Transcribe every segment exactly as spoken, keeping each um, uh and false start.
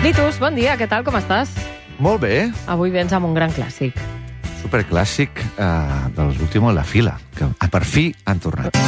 Litus, bon dia, què tal, com estàs? Molt bé. Avui vens amb un gran clàssic. Superclàssic eh, dels últimos La Fila, que ah, per fi han tornat.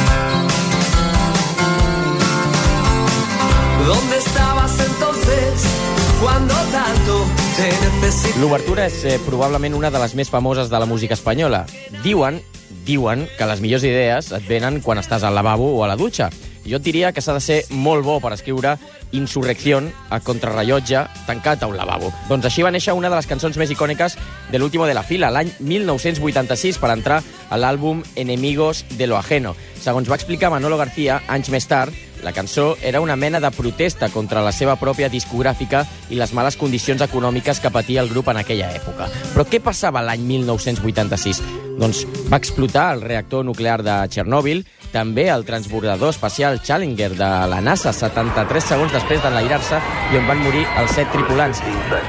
¿Dónde estabas entonces cuando tanto te necesitaba? L'obertura és eh, probablement una de les més famoses de la música espanyola. Diuen, diuen que les millors idees et venen quan estàs al lavabo o a la dutxa. Jo et diria que s'ha de ser molt bo per escriure Insurrección a contrarrellotge tancat a un lavabo. Doncs així va néixer una de les cançons més icòniques de l'Último de la Fila, l'any mil nou-cents vuitanta-sis, per entrar a l'àlbum Enemigos de lo Ajeno. Segons va explicar Manolo García, anys més tard, la cançó era una mena de protesta contra la seva pròpia discogràfica i les males condicions econòmiques que patia el grup en aquella època. Però què passava l'any mil nou-cents vuitanta-sis? Doncs va explotar el reactor nuclear de Txernòbil, també el transbordador espacial Challenger de la NASA, setanta-tres segons després d'enlairar-se, i on van morir els set tripulants.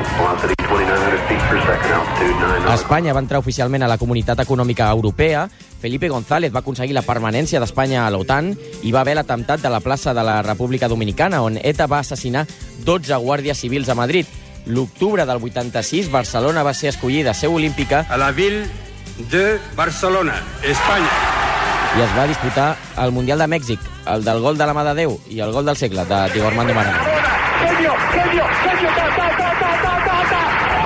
Espanya va entrar oficialment a la Comunitat Econòmica Europea, Felipe González va aconseguir la permanència d'Espanya a l'OTAN i va haver l'atemptat de la plaça de la República Dominicana, on ETA va assassinar dotze guàrdies civils a Madrid. L'octubre del vuitanta-sis, Barcelona va ser escollida seu olímpica a la ville de Barcelona, Espanya. I es va disputar el Mundial de Mèxic, el del gol de la mà de Déu i el gol del segle, de Diego Armando Maradona. Genio, genio, genio, ta, ta, ta, ta, ta, ta, ta.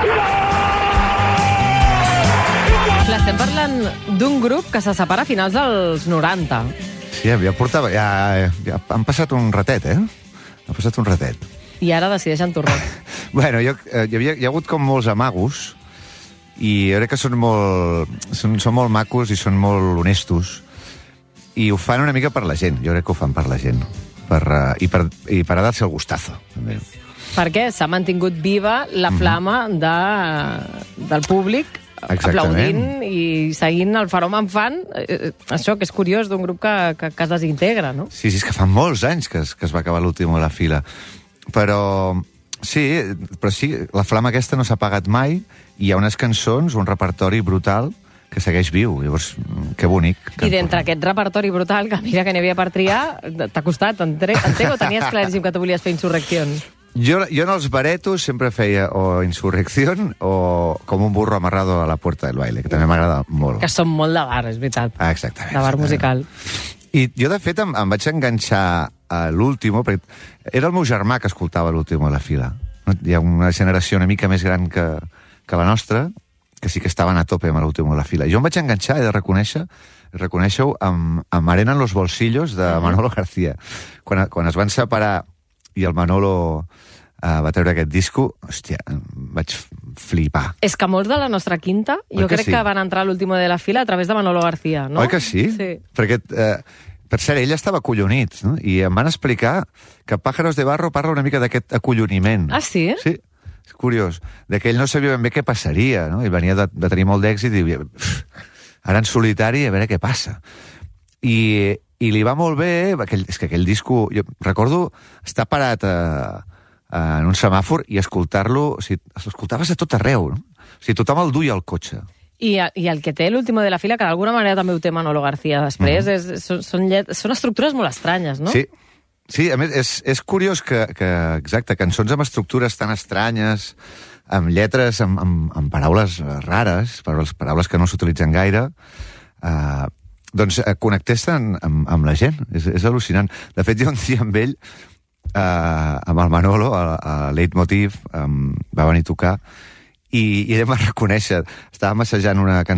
Clar, estem parlant d'un grup que se separa a finals dels noranta. Sí, ja portava... Ja, ja han passat un ratet, eh? Ha passat un ratet. I ara decideixen tornar. Bueno, jo, eh, hi, havia, hi ha hagut com molts amagos i jo crec que són molt, són, són molt macos i són molt honestos. I ho fan una mica per la gent. Jo crec que ho fan per la gent. Per, uh, i, per, I per a dar-se el gustazo, també. Perquè s'ha mantingut viva la flama de, del públic Exactament. aplaudint i seguint el fenomen fan. Eh, això que és curiós d'un grup que, que, que es desintegra, no? Sí, sí, és que fa molts anys que es, que es va acabar l'Último de la Fila. Però sí, però sí, la flama aquesta no s'ha apagat mai. Hi ha unes cançons, un repertori brutal que segueix viu. Llavors, que bonic. Que I d'entre aquest repertori brutal, que mira que n'hi havia per triar, t'ha costat, Enric, o tenies claríssim que tu volies fer Insurrección? Jo, jo en els baretos sempre feia o Insurrección o Com un burro amarrado a la puerta del baile, que també m'agrada molt. Que són molt de bar, és veritat. Ah, exactament. De bar musical. I jo, de fet, em, em vaig enganxar a l'Último, perquè era el meu germà que escoltava l'Último de la Fila. Hi ha una generació una mica més gran que, que la nostra, que sí que estaven a tope amb l'Último de la Fila. Jo em vaig enganxar, he de reconèixer, reconèixer-ho, amb, amb Arena en los bolsillos de Manolo García. Quan, quan es van separar i el Manolo uh, va treure aquest disco, hòstia, vaig flipar. És que molts de la nostra quinta, Oi jo que crec sí? que van entrar a l'Último de la Fila a través de Manolo García, no? Oi que sí? Sí. Perquè, eh, per cert, ell estava acollonit, no? I em van explicar que Pájaros de Barro parla una mica d'aquest acolloniment. Ah, sí? Sí, és curiós. De que ell no sabia ben bé què passaria, no? Ell venia de, de tenir molt d'èxit i diu, ara en solitari, a veure què passa. I, i li va molt bé, aquell, és que aquell disco... Jo recordo estar parat a, a, en un semàfor i escoltar-lo... O sigui, l'escoltaves a tot arreu, no? O sigui, tothom el duia al cotxe. I, I el que té l'Último de la Fila, que d'alguna manera també ho té Manolo García després, mm -hmm. és, són, són, llet... són estructures molt estranyes, no? Sí. Sí, a més, és, és curiós que, que, exacte, cançons amb estructures tan estranyes, amb lletres, amb, amb, amb paraules rares, paraules, paraules que no s'utilitzen gaire, eh, doncs eh, connectesten amb, amb la gent. És, és al·lucinant. De fet, jo un dia amb ell, eh, amb el Manolo, a, a Leitmotiv, eh, va venir a tocar, i, i ell em va reconèixer. Estàvem assajant una cançó